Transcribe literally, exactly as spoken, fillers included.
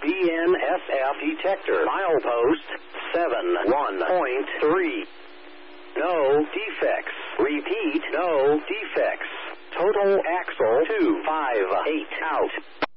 B N S F detector. Milepost seven one point three. No defects. Repeat, no defects. Total axle two five eight out.